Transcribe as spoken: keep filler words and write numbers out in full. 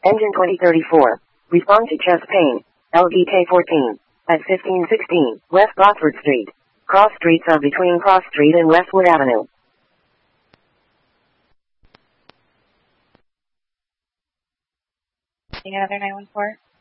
Engine twenty thirty-four. Respond to chest pain. L D K fourteen. At fifteen sixteen West Gosford Street. Cross streets are between Cross Street and Westwood Avenue. Another nine one four.